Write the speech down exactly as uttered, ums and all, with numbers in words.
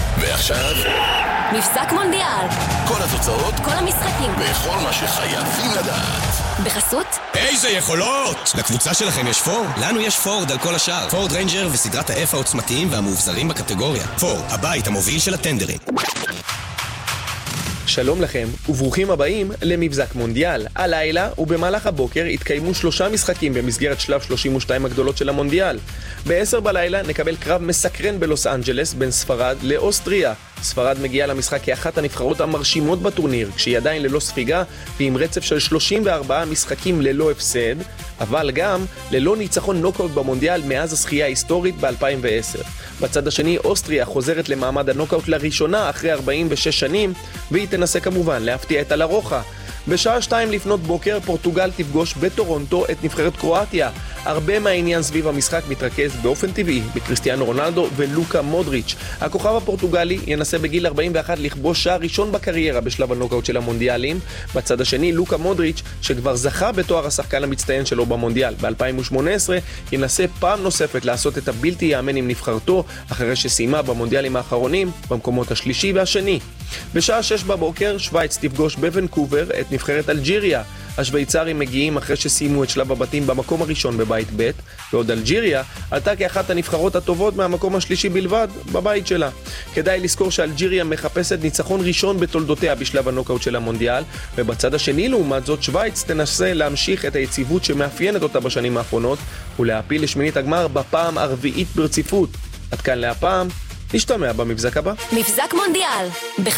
ועכשיו מבזק מונדיאל. כל התוצאות, כל המשחקים וכל מה שחייבים לדעת. בחסות איזה יכולות! לקבוצה שלכם יש פורד? לנו יש פורד על כל השאר. פורד ריינג'ר וסדרת ה-F העוצמתיים והמאובזרים בקטגוריה. פורד, הבית המוביל של הטנדרים. שלום לכם וברוכים הבאים למבזק מונדיאל. הלילה ובמהלך הבוקר התקיימו שלושה משחקים במסגרת שלב שלושים ושתיים הגדולות של המונדיאל. ב-עשר בלילה נקבל קרב מסקרן בלוס אנג'לס בין ספרד לאוסטריה. ספרד מגיעה למשחק כאחת הנבחרות המרשימות בטורניר, כשהיא עדיין ללא ספיגה ועם רצף של שלושים וארבעה משחקים ללא הפסד, אבל גם ללא ניצחון נוקאוט במונדיאל מאז הזכייה ההיסטורית ב-אלפיים ועשר. בצד השני אוסטריה חוזרת למעמד הנוקאוט לראשונה אחרי ארבעים ושש שנים, והיא תנסה כמובן להפתיע את הלרוחה. בשעה שתיים לפנות בוקר פורטוגל תפגוש בטורונטו את נבחרת קרואטיה. הרבה מהעניין סביב המשחק מתרכז באופן טבעי בקריסטיאנו רונלדו ולוקה מודריץ'. הכוכב הפורטוגלי ינסה בגיל ארבעים ואחת לכבוש שער ראשון בקריירה בשלב הנוקאוט של המונדיאלים. בצד השני לוקה מודריץ' שכבר זכה בתואר השחקן המצטיין שלו במונדיאל ב-אלפיים ושמונה עשרה ינסה פעם נוספת לעשות את הבלתי יאמן עם נבחרתו אחרי שסיימה במונדיאלים האחרונים במקומות השלישי והשני. בשעה שש בבוקר שוויץ תפגוש בוונקובר את נבחרת אלג'יריה. השוויצרים מגיעים אחרי שסיימו את שלב הבתים במקום הראשון בבית ב', ועוד אלג'יריה עלתה כאחת הנבחרות הטובות מהמקום השלישי בלבד בבית שלה. כדאי לזכור שאלג'יריה מחפשת ניצחון ראשון בתולדותיה בשלב הנוקאוט של המונדיאל, ובצד השני לעומת זאת שוויץ תנסה להמשיך את היציבות שמאפיינת אותה בשנים האחרונות ולהפיל לשמינית הגמר בפעם הרביעית ברציפות. עד כאן להפעם, נשתמע במבזק הבא. מבזק מונדיאל.